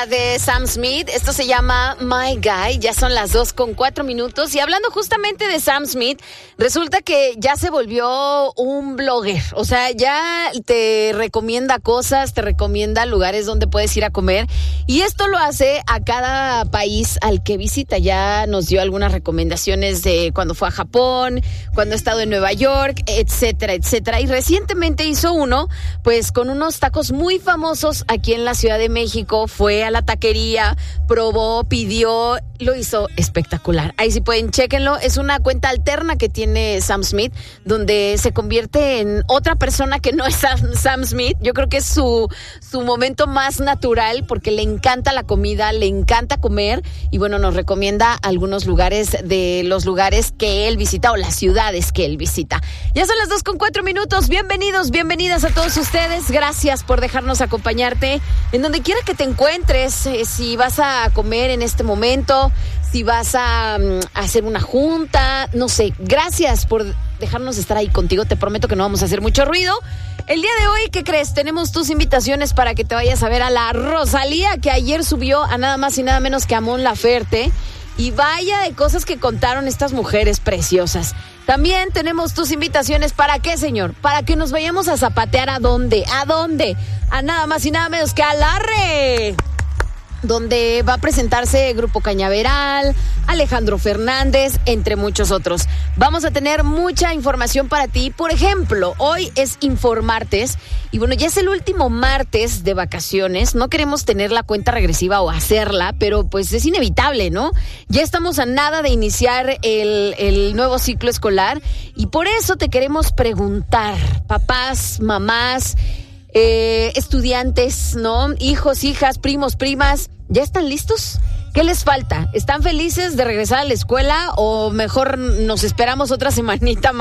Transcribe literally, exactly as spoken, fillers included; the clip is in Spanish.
De Sam Smith, esto se llama My Guy, ya son las dos con cuatro minutos y hablando justamente de Sam Smith, resulta que ya se volvió un blogger, o sea, ya te recomienda cosas, te recomienda lugares donde puedes ir a comer y esto lo hace a cada país al que visita. Ya nos dio algunas recomendaciones de cuando fue a Japón, cuando ha estado en Nueva York, etcétera, etcétera, y recientemente hizo uno pues con unos tacos muy famosos aquí en la Ciudad de México. Fue a la taquería, probó, pidió, lo hizo espectacular. Ahí sí pueden, chéquenlo. Es una cuenta alterna que tiene Sam Smith, donde se convierte en otra persona que no es Sam, Sam Smith. Yo creo que es su, su momento más natural porque le encanta la comida, le encanta comer y bueno, nos recomienda algunos lugares de los lugares que él visita o las ciudades que él visita. Ya son las dos con cuatro minutos. Bienvenidos, bienvenidas a todos ustedes. Gracias por dejarnos acompañarte en donde quiera que te encuentres. Eh, si vas a comer en este momento, si vas a, um, a hacer una junta, no sé, gracias por dejarnos estar ahí contigo. Te prometo que no vamos a hacer mucho ruido. El día de hoy, ¿qué crees? Tenemos tus invitaciones para que te vayas a ver a la Rosalía, que ayer subió a nada más y nada menos que a Mon Laferte. Y vaya de cosas que contaron estas mujeres preciosas. También tenemos tus invitaciones. ¿Para qué, señor? Para que nos vayamos a zapatear. ¿A dónde? ¿A dónde? A nada más y nada menos que a Larre, donde va a presentarse Grupo Cañaveral, Alejandro Fernández, entre muchos otros. Vamos a tener mucha información para ti. Por ejemplo, hoy es Informartes y bueno, ya es el último martes de vacaciones. No queremos tener la cuenta regresiva o hacerla, pero pues es inevitable, ¿no? Ya estamos a nada de iniciar el, el nuevo ciclo escolar y por eso te queremos preguntar, papás, mamás, Eh, estudiantes, ¿no? Hijos, hijas, primos, primas, ¿ya están listos? ¿Qué les falta? ¿Están felices de regresar a la escuela o mejor nos esperamos otra semanita más?